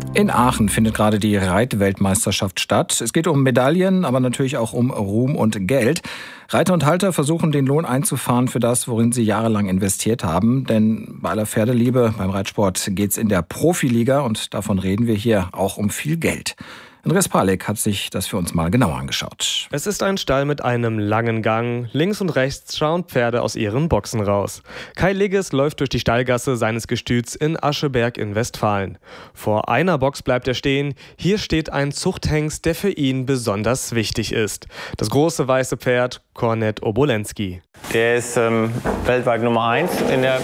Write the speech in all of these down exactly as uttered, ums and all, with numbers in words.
In Aachen findet gerade die Reitweltmeisterschaft statt. Es geht um Medaillen, aber natürlich auch um Ruhm und Geld. Reiter und Halter versuchen, den Lohn einzufahren für das, worin sie jahrelang investiert haben. Denn bei aller Pferdeliebe beim Reitsport geht's in der Profiliga und davon reden wir hier auch um viel Geld. Andreas Palek hat sich das für uns mal genauer angeschaut. Es ist ein Stall mit einem langen Gang. Links und rechts schauen Pferde aus ihren Boxen raus. Kai Ligges läuft durch die Stallgasse seines Gestüts in Ascheberg in Westfalen. Vor einer Box bleibt er stehen. Hier steht ein Zuchthengst, der für ihn besonders wichtig ist. Das große weiße Pferd Kornet Obolensky. Der ist ähm, weltweit Nummer eins in der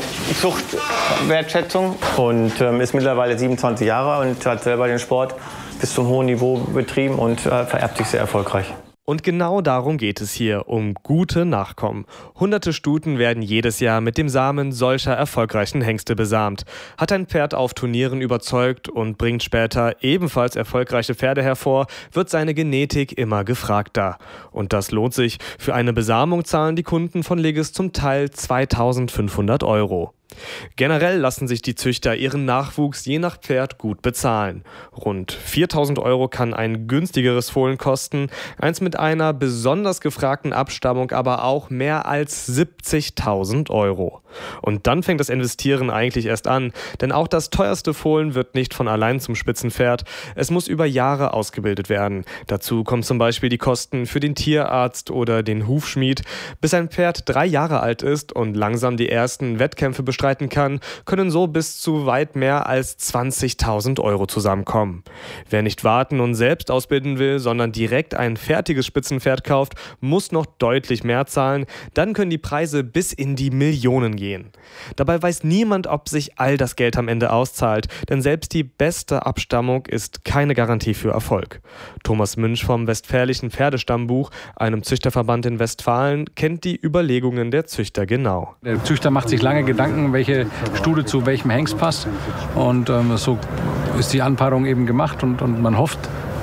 Zuchtwertschätzung und ähm, ist mittlerweile siebenundzwanzig Jahre und hat selber den Sport bis zum hohen Niveau betrieben und äh, vererbt sich sehr erfolgreich. Und genau darum geht es hier, um gute Nachkommen. Hunderte Stuten werden jedes Jahr mit dem Samen solcher erfolgreichen Hengste besamt. Hat ein Pferd auf Turnieren überzeugt und bringt später ebenfalls erfolgreiche Pferde hervor, wird seine Genetik immer gefragter. Und das lohnt sich. Für eine Besamung zahlen die Kunden von Ligges zum Teil zweitausendfünfhundert Euro. Generell lassen sich die Züchter ihren Nachwuchs je nach Pferd gut bezahlen. Rund viertausend Euro kann ein günstigeres Fohlen kosten, eins mit einer besonders gefragten Abstammung aber auch mehr als siebzigtausend Euro. Und dann fängt das Investieren eigentlich erst an, denn auch das teuerste Fohlen wird nicht von allein zum Spitzenpferd. Es muss über Jahre ausgebildet werden. Dazu kommen zum Beispiel die Kosten für den Tierarzt oder den Hufschmied. Bis ein Pferd drei Jahre alt ist und langsam die ersten Wettkämpfe bestreiten kann, können so bis zu weit mehr als zwanzigtausend Euro zusammenkommen. Wer nicht warten und selbst ausbilden will, sondern direkt ein fertiges Spitzenpferd kauft, muss noch deutlich mehr zahlen. Dann können die Preise bis in die Millionen gehen. Dabei weiß niemand, ob sich all das Geld am Ende auszahlt, denn selbst die beste Abstammung ist keine Garantie für Erfolg. Thomas Münch vom Westfälischen Pferdestammbuch, einem Züchterverband in Westfalen, kennt die Überlegungen der Züchter genau. Der Züchter macht sich lange Gedanken, welche Stute zu welchem Hengst passt. Und ähm, so ist die Anpaarung eben gemacht und, und man hofft,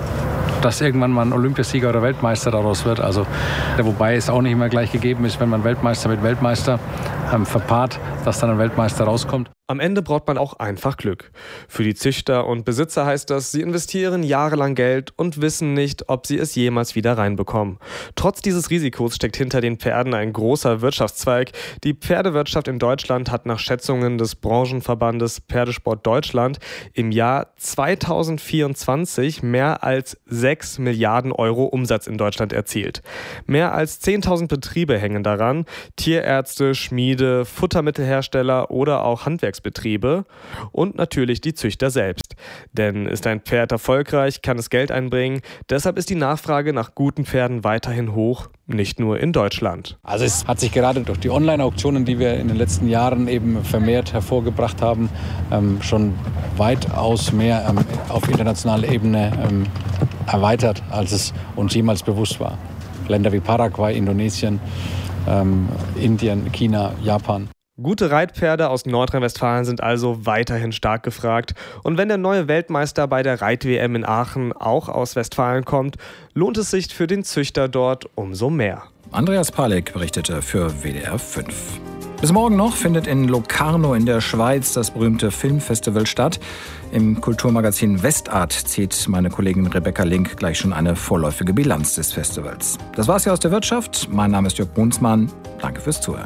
dass irgendwann mal ein Olympiasieger oder Weltmeister daraus wird. Also, wobei es auch nicht immer gleich gegeben ist, wenn man Weltmeister mit Weltmeister ähm, verpaart, dass dann ein Weltmeister rauskommt. Am Ende braucht man auch einfach Glück. Für die Züchter und Besitzer heißt das, sie investieren jahrelang Geld und wissen nicht, ob sie es jemals wieder reinbekommen. Trotz dieses Risikos steckt hinter den Pferden ein großer Wirtschaftszweig. Die Pferdewirtschaft in Deutschland hat nach Schätzungen des Branchenverbandes Pferdesport Deutschland im Jahr zweitausendvierundzwanzig mehr als sechs Milliarden Euro Umsatz in Deutschland erzielt. Mehr als zehntausend Betriebe hängen daran. Tierärzte, Schmiede, Futtermittelhersteller oder auch Handwerksbetriebe. Betriebe und natürlich die Züchter selbst. Denn ist ein Pferd erfolgreich, kann es Geld einbringen. Deshalb ist die Nachfrage nach guten Pferden weiterhin hoch, nicht nur in Deutschland. Also es hat sich gerade durch die Online-Auktionen, die wir in den letzten Jahren eben vermehrt hervorgebracht haben, ähm, schon weitaus mehr ähm, auf internationaler Ebene ähm, erweitert, als es uns jemals bewusst war. Länder wie Paraguay, Indonesien, ähm, Indien, China, Japan. Gute Reitpferde aus Nordrhein-Westfalen sind also weiterhin stark gefragt. Und wenn der neue Weltmeister bei der Reit-W M in Aachen auch aus Westfalen kommt, lohnt es sich für den Züchter dort umso mehr. Andreas Palek berichtete für W D R fünf. Bis morgen noch findet in Locarno in der Schweiz das berühmte Filmfestival statt. Im Kulturmagazin Westart zieht meine Kollegin Rebecca Link gleich schon eine vorläufige Bilanz des Festivals. Das war's hier aus der Wirtschaft. Mein Name ist Jörg Brunsmann. Danke fürs Zuhören.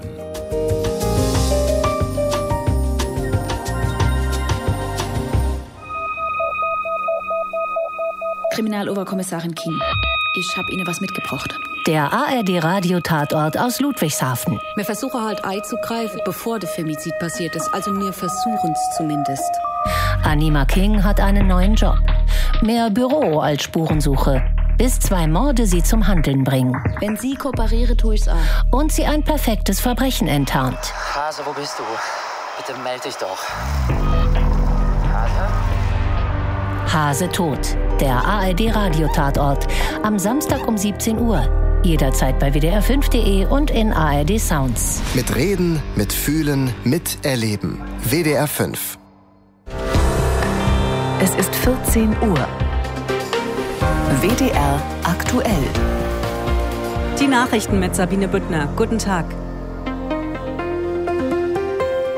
Kriminaloberkommissarin Kien, ich habe Ihnen was mitgebracht. Der A R D-Radio-Tatort aus Ludwigshafen. Wir versuchen halt einzugreifen, bevor der Femizid passiert ist. Also wir versuchen es zumindest. Anima King hat einen neuen Job. Mehr Büro als Spurensuche. Bis zwei Morde sie zum Handeln bringen. Wenn Sie kooperieren, tue ich's auch. Und sie ein perfektes Verbrechen enttarnt. Hase, wo bist du? Bitte melde dich doch. Hase tot. Der A R D-Radio-Tatort. Am Samstag um siebzehn Uhr. Jederzeit bei W D R fünf Punkt D E und in A R D Sounds. Mit Reden, mit Fühlen, mit Erleben. W D R fünf. Es ist vierzehn Uhr. W D R aktuell. Die Nachrichten mit Sabine Büttner. Guten Tag.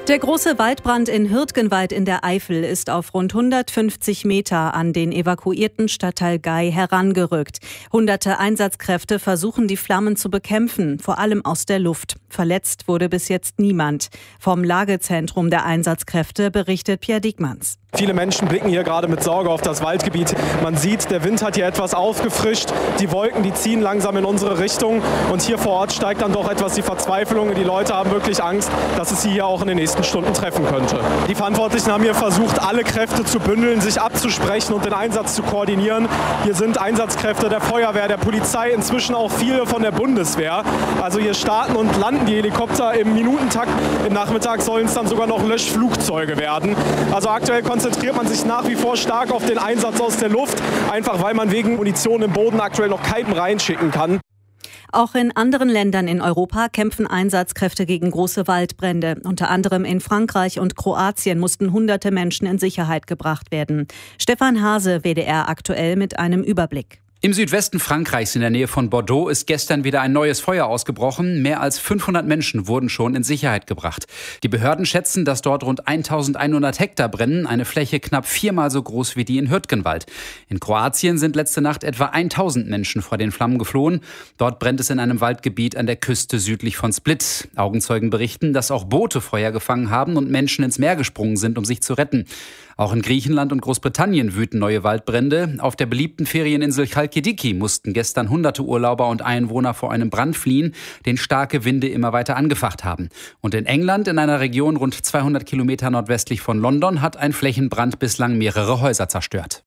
Der große Waldbrand in Hürtgenwald in der Eifel ist auf rund hundertfünfzig Meter an den evakuierten Stadtteil Gay herangerückt. Hunderte Einsatzkräfte versuchen, die Flammen zu bekämpfen, vor allem aus der Luft. Verletzt wurde bis jetzt niemand. Vom Lagezentrum der Einsatzkräfte berichtet Pierre Diekmanns. Viele Menschen blicken hier gerade mit Sorge auf das Waldgebiet. Man sieht, der Wind hat hier etwas aufgefrischt. Die Wolken, die ziehen langsam in unsere Richtung. Und hier vor Ort steigt dann doch etwas die Verzweiflung. Die Leute haben wirklich Angst, dass es sie hier auch in den nächsten Stunden treffen könnte. Die Verantwortlichen haben hier versucht, alle Kräfte zu bündeln, sich abzusprechen und den Einsatz zu koordinieren. Hier sind Einsatzkräfte der Feuerwehr, der Polizei, inzwischen auch viele von der Bundeswehr. Also hier starten und landen die Helikopter im Minutentakt. Im Nachmittag sollen es dann sogar noch Löschflugzeuge werden. Also aktuell konzentriert man sich nach wie vor stark auf den Einsatz aus der Luft, einfach weil man wegen Munition im Boden aktuell noch keinen reinschicken kann. Auch in anderen Ländern in Europa kämpfen Einsatzkräfte gegen große Waldbrände. Unter anderem in Frankreich und Kroatien mussten hunderte Menschen in Sicherheit gebracht werden. Stefan Hase, W D R aktuell mit einem Überblick. Im Südwesten Frankreichs in der Nähe von Bordeaux ist gestern wieder ein neues Feuer ausgebrochen. Mehr als fünfhundert Menschen wurden schon in Sicherheit gebracht. Die Behörden schätzen, dass dort rund eintausendeinhundert Hektar brennen, eine Fläche knapp viermal so groß wie die in Hürtgenwald. In Kroatien sind letzte Nacht etwa tausend Menschen vor den Flammen geflohen. Dort brennt es in einem Waldgebiet an der Küste südlich von Split. Augenzeugen berichten, dass auch Boote Feuer gefangen haben und Menschen ins Meer gesprungen sind, um sich zu retten. Auch in Griechenland und Großbritannien wüten neue Waldbrände. Auf der beliebten Ferieninsel Chalkidiki mussten gestern hunderte Urlauber und Einwohner vor einem Brand fliehen, den starke Winde immer weiter angefacht haben. Und in England, in einer Region rund zweihundert Kilometer nordwestlich von London, hat ein Flächenbrand bislang mehrere Häuser zerstört.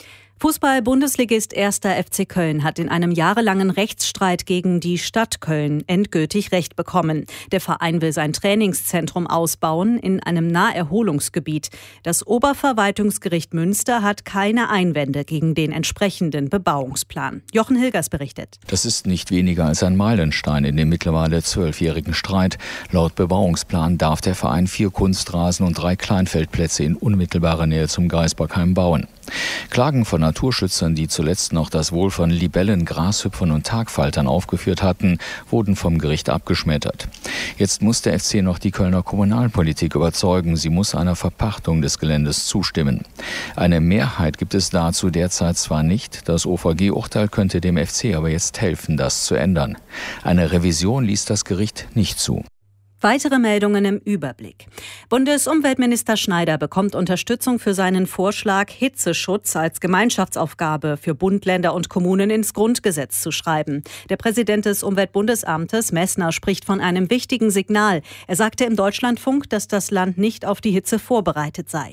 Fußball-Bundesligist erster F C Köln hat in einem jahrelangen Rechtsstreit gegen die Stadt Köln endgültig Recht bekommen. Der Verein will sein Trainingszentrum ausbauen in einem Naherholungsgebiet. Das Oberverwaltungsgericht Münster hat keine Einwände gegen den entsprechenden Bebauungsplan. Jochen Hilgers berichtet. Das ist nicht weniger als ein Meilenstein in dem mittlerweile zwölfjährigen Streit. Laut Bebauungsplan darf der Verein vier Kunstrasen und drei Kleinfeldplätze in unmittelbarer Nähe zum Gaisbergheim bauen. Klagen von Naturschützern, die zuletzt noch das Wohl von Libellen, Grashüpfern und Tagfaltern aufgeführt hatten, wurden vom Gericht abgeschmettert. Jetzt muss der F C noch die Kölner Kommunalpolitik überzeugen. Sie muss einer Verpachtung des Geländes zustimmen. Eine Mehrheit gibt es dazu derzeit zwar nicht. Das O V G-Urteil könnte dem F C aber jetzt helfen, das zu ändern. Eine Revision ließ das Gericht nicht zu. Weitere Meldungen im Überblick. Bundesumweltminister Schneider bekommt Unterstützung für seinen Vorschlag, Hitzeschutz als Gemeinschaftsaufgabe für Bund, Länder und Kommunen ins Grundgesetz zu schreiben. Der Präsident des Umweltbundesamtes, Messner, spricht von einem wichtigen Signal. Er sagte im Deutschlandfunk, dass das Land nicht auf die Hitze vorbereitet sei.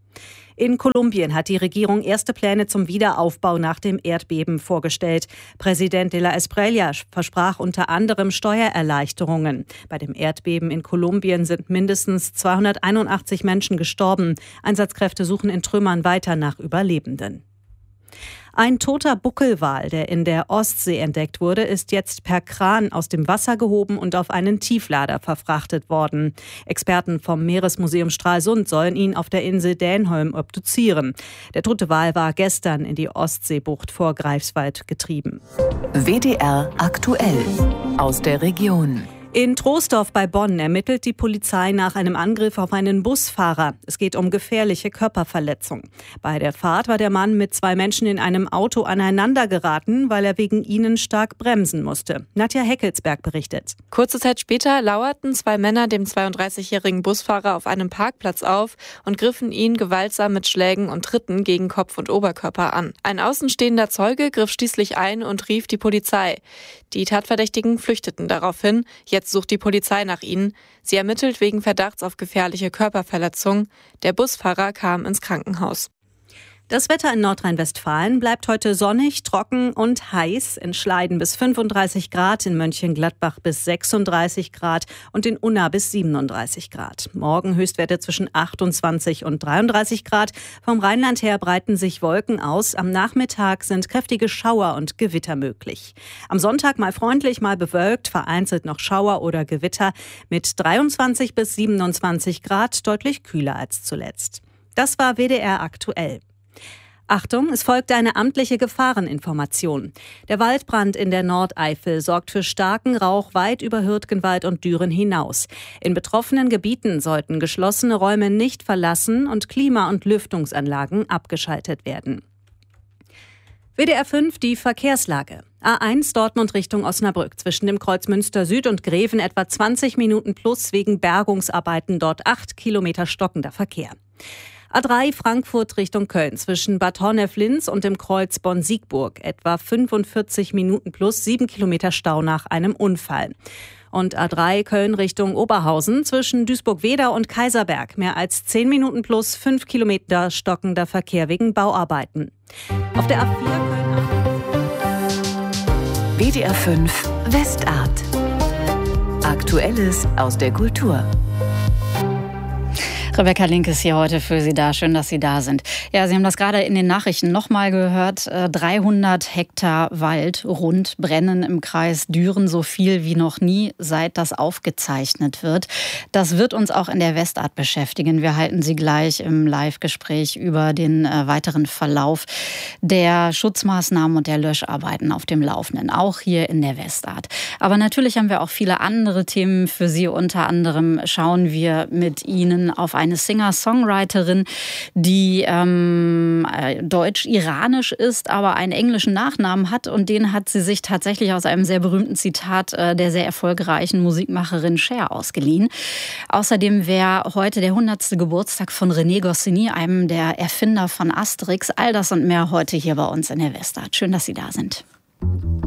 In Kolumbien hat die Regierung erste Pläne zum Wiederaufbau nach dem Erdbeben vorgestellt. Präsident de la Espriella versprach unter anderem Steuererleichterungen. Bei dem Erdbeben in Kolumbien sind mindestens zweihunderteinundachtzig Menschen gestorben. Einsatzkräfte suchen in Trümmern weiter nach Überlebenden. Ein toter Buckelwal, der in der Ostsee entdeckt wurde, ist jetzt per Kran aus dem Wasser gehoben und auf einen Tieflader verfrachtet worden. Experten vom Meeresmuseum Stralsund sollen ihn auf der Insel Dänholm obduzieren. Der tote Wal war gestern in die Ostseebucht vor Greifswald getrieben. W D R aktuell aus der Region. In Troisdorf bei Bonn ermittelt die Polizei nach einem Angriff auf einen Busfahrer. Es geht um gefährliche Körperverletzung. Bei der Fahrt war der Mann mit zwei Menschen in einem Auto aneinander geraten, weil er wegen ihnen stark bremsen musste. Nadja Heckelsberg berichtet. Kurze Zeit später lauerten zwei Männer dem zweiunddreißigjährigen Busfahrer auf einem Parkplatz auf und griffen ihn gewaltsam mit Schlägen und Tritten gegen Kopf und Oberkörper an. Ein außenstehender Zeuge griff schließlich ein und rief die Polizei. Die Tatverdächtigen flüchteten daraufhin. Jetzt sucht die Polizei nach ihnen. Sie ermittelt wegen Verdachts auf gefährliche Körperverletzung. Der Busfahrer kam ins Krankenhaus. Das Wetter in Nordrhein-Westfalen bleibt heute sonnig, trocken und heiß. In Schleiden bis fünfunddreißig Grad, in Mönchengladbach bis sechsunddreißig Grad und in Unna bis siebenunddreißig Grad. Morgen Höchstwerte zwischen achtundzwanzig und dreiunddreißig Grad. Vom Rheinland her breiten sich Wolken aus. Am Nachmittag sind kräftige Schauer und Gewitter möglich. Am Sonntag mal freundlich, mal bewölkt, vereinzelt noch Schauer oder Gewitter mit dreiundzwanzig bis siebenundzwanzig Grad, deutlich kühler als zuletzt. Das war W D R aktuell. Achtung, es folgt eine amtliche Gefahreninformation. Der Waldbrand in der Nordeifel sorgt für starken Rauch weit über Hürtgenwald und Düren hinaus. In betroffenen Gebieten sollten geschlossene Räume nicht verlassen und Klima- und Lüftungsanlagen abgeschaltet werden. W D R fünf, die Verkehrslage. A eins Dortmund Richtung Osnabrück. Zwischen dem Kreuz Münster Süd und Greven etwa zwanzig Minuten plus wegen Bergungsarbeiten. Dort acht Kilometer stockender Verkehr. A drei Frankfurt Richtung Köln. Zwischen Bad Honnef-Linz und dem Kreuz Bonn-Siegburg. Etwa fünfundvierzig Minuten plus sieben Kilometer Stau nach einem Unfall. Und A drei Köln Richtung Oberhausen zwischen Duisburg-Wedau und Kaiserberg. Mehr als zehn Minuten plus fünf Kilometer stockender Verkehr wegen Bauarbeiten. Auf der A vier Köln. W D R fünf Westart. Aktuelles aus der Kultur. Rebecca Link ist hier heute für Sie da. Schön, dass Sie da sind. Ja, Sie haben das gerade in den Nachrichten nochmal gehört. dreihundert Hektar Wald rund brennen im Kreis Düren, so viel wie noch nie, seit das aufgezeichnet wird. Das wird uns auch in der Westart beschäftigen. Wir halten Sie gleich im Live-Gespräch über den äh, weiteren Verlauf der Schutzmaßnahmen und der Löscharbeiten auf dem Laufenden, auch hier in der Westart. Aber natürlich haben wir auch viele andere Themen für Sie. Unter anderem schauen wir mit Ihnen auf eine Singer-Songwriterin, die ähm, deutsch-iranisch ist, aber einen englischen Nachnamen hat. Und den hat sie sich tatsächlich aus einem sehr berühmten Zitat äh, der sehr erfolgreichen Musikmacherin Cher ausgeliehen. Außerdem wäre heute der hundertste Geburtstag von René Goscinny, einem der Erfinder von Asterix. All das und mehr heute hier bei uns in der Westart. Schön, dass Sie da sind.